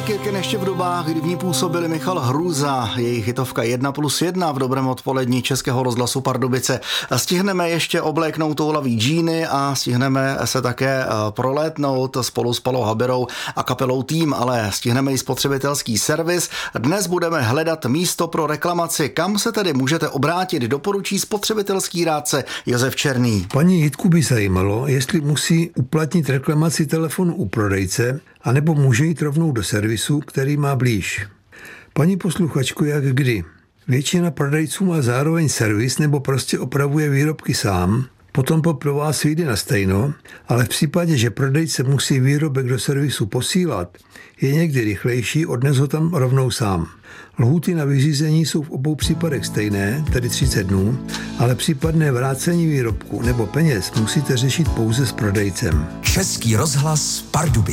Kirken ještě v dobách, kdy v ní působili Michal Hrůza, jejich hitovka 1+1 v dobrém odpolední Českého rozhlasu Pardubice. Stihneme ještě obléknout toulavý džíny a stihneme se také prolétnout spolu s Palou Habirou a kapelou Tým, ale stihneme i spotřebitelský servis. Dnes budeme hledat místo pro reklamaci. Kam se tedy můžete obrátit, doporučí spotřebitelský rádce Josef Černý. Paní Jitku by zajímalo, jestli musí uplatnit reklamaci telefonu u prodejce, anebo může jít rovnou do servisu, který má blíž. Paní posluchačko, jak kdy? Většina prodejců má zároveň servis nebo prostě opravuje výrobky sám, potom pro vás vyjde na stejno, ale v případě, že prodejce musí výrobek do servisu posílat, je někdy rychlejší odnes ho tam rovnou sám. Lhůty na vyřízení jsou v obou případech stejné, tedy 30 dnů, ale případné vrácení výrobku nebo peněz musíte řešit pouze s prodejcem. Český rozhlas Pardubice.